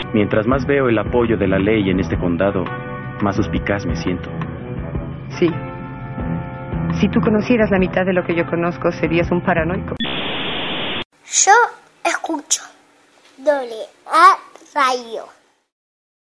Mientras más veo el apoyo de la ley en este condado, más suspicaz me siento. Sí. Si tú conocieras la mitad de lo que yo conozco, serías un paranoico. Yo escucho AA Radio.